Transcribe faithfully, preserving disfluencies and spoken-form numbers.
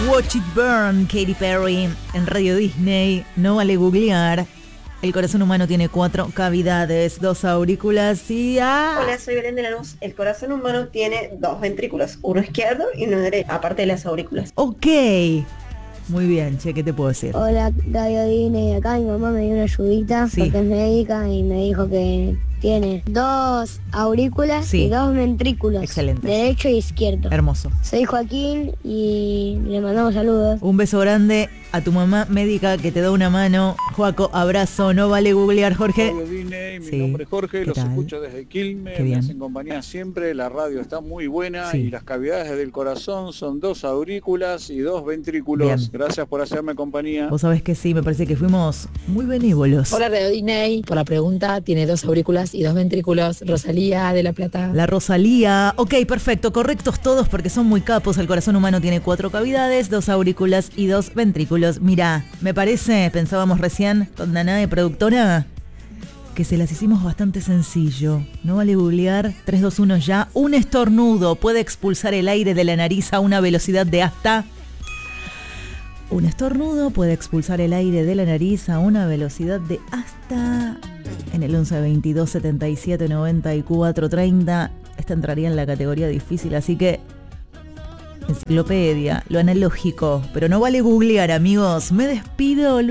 Watch It Burn, Katy Perry, en Radio Disney. No vale googlear. El corazón humano tiene cuatro cavidades, dos aurículas y... Ah. Hola, soy Belén de la Luz. El corazón humano tiene dos ventrículos, uno izquierdo y uno derecho, aparte de las aurículas. Ok. Muy bien, che, ¿qué te puedo decir? Hola, Radio Disney. Acá mi mamá me dio una ayudita Sí. porque es médica y me dijo que tiene dos aurículas Sí. y dos ventrículos. Excelente. Derecho y izquierdo. Hermoso. Soy Joaquín y le mandamos saludos. Un beso grande a tu mamá médica que te da una mano. Joaco, abrazo. No vale googlear, Jorge. Radio Disney, mi Sí. nombre es Jorge, ¿Qué los tal? escucho desde Quilmes, Qué me bien. hacen compañía siempre, la radio está muy buena Sí. y las cavidades del corazón son dos aurículas y dos ventrículos. Bien. Gracias por hacerme compañía. Vos sabés que sí, me parece que fuimos muy benévolos. Hola Radio Disney, por la pregunta, tiene dos aurículas y dos ventrículos. Rosalía de La Plata. La Rosalía. Ok, perfecto. Correctos todos porque son muy capos. El corazón humano tiene cuatro cavidades, dos aurículas y dos ventrículos. Mirá, me parece, pensábamos recién con Danae, productora, que se las hicimos bastante sencillo. No vale googlear. tres, dos, uno ya. Un estornudo puede expulsar el aire de la nariz a una velocidad de hasta... Un estornudo puede expulsar el aire de la nariz a una velocidad de hasta... En el once, veintidós, setenta y siete, noventa y cuatro, treinta. Esta entraría en la categoría difícil, así que... Enciclopedia, lo analógico. Pero no vale googlear, amigos. Me despido.